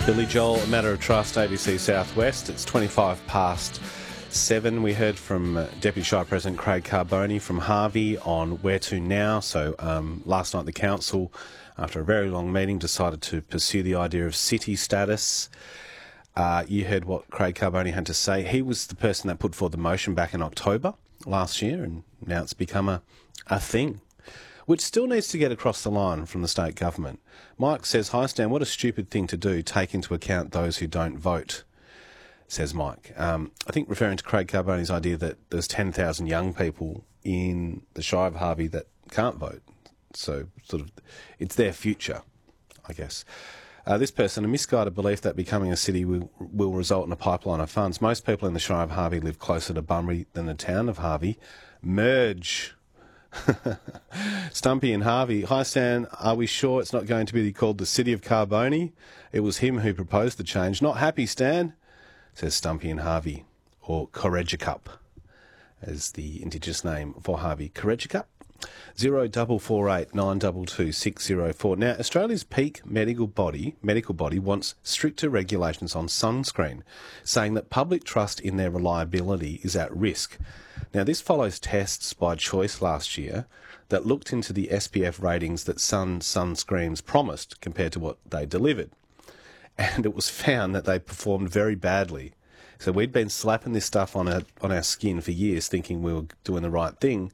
Billy Joel, A Matter of Trust, ABC Southwest. It's 25 past 7. We heard from Deputy Shire President Craig Carbone from Harvey on where to now. So last night the council, after a very long meeting, decided to pursue the idea of city status. You heard what Craig Carbone had to say. He was the person that put forward the motion back in October last year, and now it's become a thing, which still needs to get across the line from the state government. Mike says, "Hi Stan, what a stupid thing to do, take into account those who don't vote," says Mike. I think referring to Craig Carbone's idea that there's 10,000 young people in the Shire of Harvey that can't vote. So sort of it's their future, I guess. This person, a misguided belief that becoming a city will result in a pipeline of funds. Most people in the Shire of Harvey live closer to Bunbury than the town of Harvey. Merge. Stumpy and Harvey. Hi Stan, are we sure it's not going to be called the City of Carbone? It was him who proposed the change. Not happy, Stan, says Stumpy and Harvey. Or Correggicup, as the Indigenous name for Harvey. Correggicup. 0448 922 604. Now, Australia's peak medical body wants stricter regulations on sunscreen, saying that public trust in their reliability is at risk. Now, this follows tests by Choice last year that looked into the SPF ratings that sunscreens promised compared to what they delivered. And it was found that they performed very badly. So we'd been slapping this stuff on our skin for years thinking we were doing the right thing,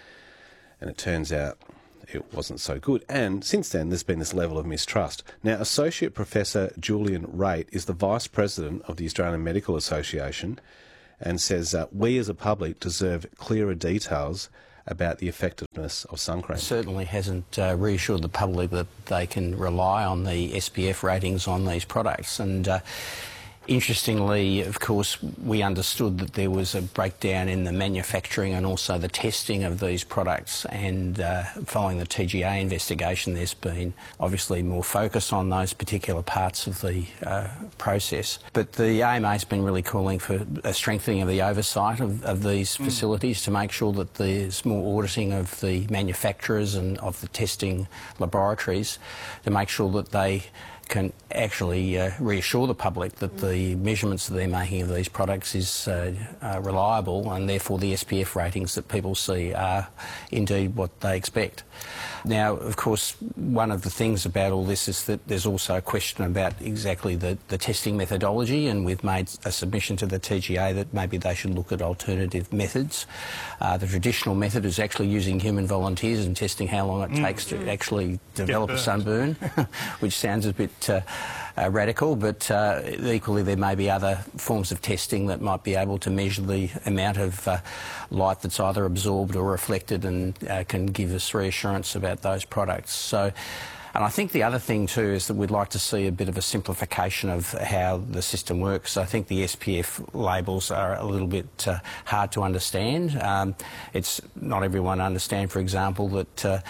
and it turns out it wasn't so good. And since then, there's been this level of mistrust. Now, Associate Professor Julian Raitt is the Vice President of the Australian Medical Association and says we as a public deserve clearer details about the effectiveness of sun cream. It certainly hasn't reassured the public that they can rely on the SPF ratings on these products. And interestingly, of course, we understood that there was a breakdown in the manufacturing and also the testing of these products, and following the TGA investigation, there's been obviously more focus on those particular parts of the process. But the AMA's been really calling for a strengthening of the oversight of these facilities to make sure that there's more auditing of the manufacturers and of the testing laboratories to make sure that they can actually reassure the public that the measurements that they're making of these products is reliable, and therefore the SPF ratings that people see are indeed what they expect. Now, of course, one of the things about all this is that there's also a question about exactly the testing methodology, and we've made a submission to the TGA that maybe they should look at alternative methods. The traditional method is actually using human volunteers and testing how long it takes to actually develop a sunburn, which sounds a bit radical, but equally there may be other forms of testing that might be able to measure the amount of light that's either absorbed or reflected, and can give us reassurance about those products. So, and I think the other thing too is that we'd like to see a bit of a simplification of how the system works. I think the SPF labels are a little bit hard to understand. It's not everyone understand, for example, that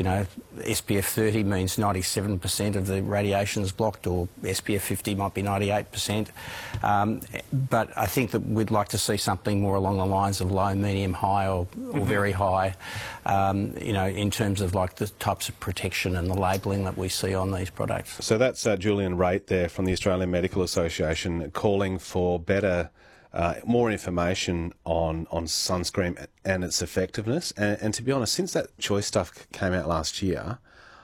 SPF 30 means 97% of the radiation is blocked, or SPF 50 might be 98%. But I think that we'd like to see something more along the lines of low, medium, high, or very high. In terms of like the types of protection and the labelling that we see on these products. So that's Julian Raitt there from the Australian Medical Association calling for better, more information on sunscreen and its effectiveness. And to be honest, since that Choice stuff came out last year,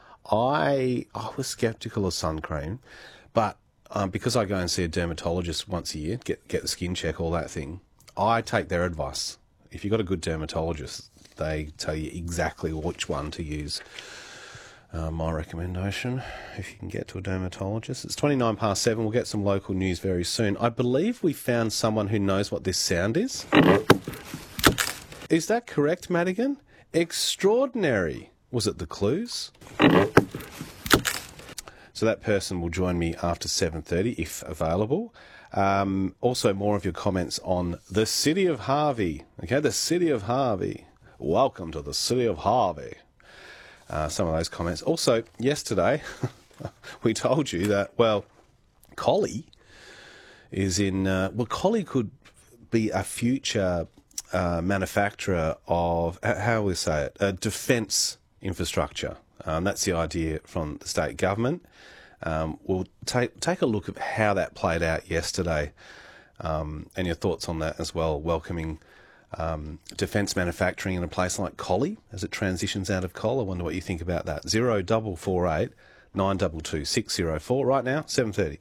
I was sceptical of sun cream, but because I go and see a dermatologist once a year, get the skin check, all that thing, I take their advice. If you've got a good dermatologist, they tell you exactly which one to use. My recommendation, if you can get to a dermatologist. It's 29 past 7. We'll get some local news very soon. I believe we found someone who knows what this sound is. Is that correct, Madigan? Extraordinary. Was it the clues? So that person will join me after 7:30 if available. Also, more of your comments on the City of Harvey. Okay, the City of Harvey. Welcome to the City of Harvey. Some of those comments. Also, yesterday, we told you that, Collie is in... Collie could be a future manufacturer of, how we say it, defence infrastructure. That's the idea from the state government. We'll take a look at how that played out yesterday, and your thoughts on that as well, welcoming defence manufacturing in a place like Collie as it transitions out of coal. I wonder what you think about that. 0448 922 604 right now, 7:30.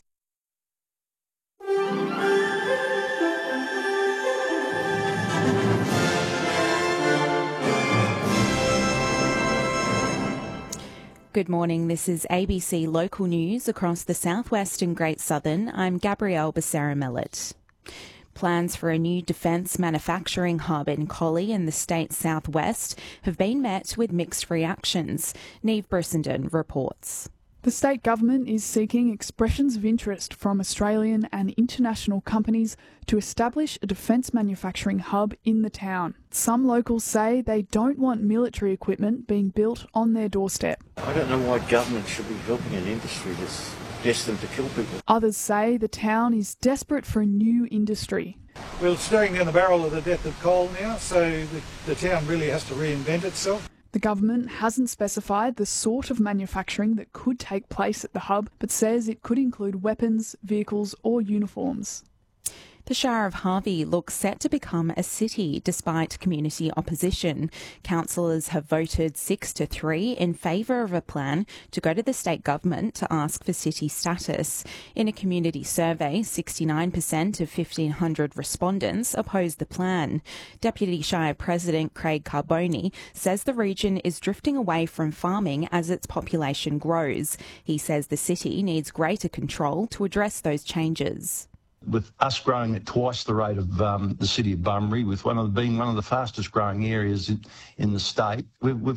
Good morning. This is ABC Local News across the southwest and Great Southern. I'm Gabrielle Becerra-Mellett. Plans for a new defence manufacturing hub in Collie in the state's southwest have been met with mixed reactions. Neve Brissenden reports. The state government is seeking expressions of interest from Australian and international companies to establish a defence manufacturing hub in the town. Some locals say they don't want military equipment being built on their doorstep. I don't know why government should be helping an industry that's destined to kill people. Others say the town is desperate for a new industry. We're staring down the barrel of the death of coal now, so the town really has to reinvent itself. The government hasn't specified the sort of manufacturing that could take place at the hub, but says it could include weapons, vehicles or uniforms. The Shire of Harvey looks set to become a city despite community opposition. Councillors have voted 6-3 in favour of a plan to go to the state government to ask for city status. In a community survey, 69% of 1,500 respondents opposed the plan. Deputy Shire President Craig Carboni says the region is drifting away from farming as its population grows. He says the city needs greater control to address those changes. With us growing at twice the rate of the city of Bunbury, with being one of the fastest growing areas in the state, we've